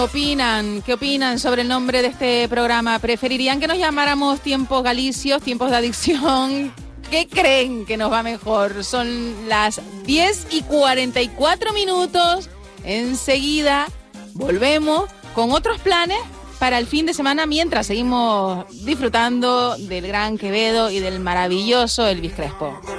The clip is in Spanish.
¿Qué opinan sobre el nombre de este programa? ¿Preferirían que nos llamáramos Tiempos Galicios, Tiempos de Adicción? ¿Qué creen que nos va mejor? Son las 10:44. Enseguida volvemos con otros planes para el fin de semana mientras seguimos disfrutando del gran Quevedo y del maravilloso Elvis Crespo.